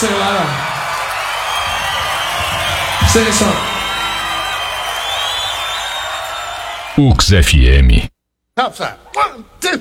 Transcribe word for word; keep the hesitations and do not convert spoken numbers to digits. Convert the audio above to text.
sei lá. Seleção. U X F M. One, two.